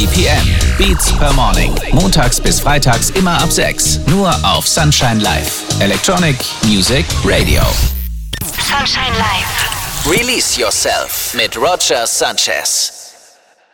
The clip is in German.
BPM. Beats per Morning. Montags bis freitags immer ab 6. Nur auf Sunshine Live. Electronic Music Radio. Sunshine Live. Release Yourself mit Roger Sanchez.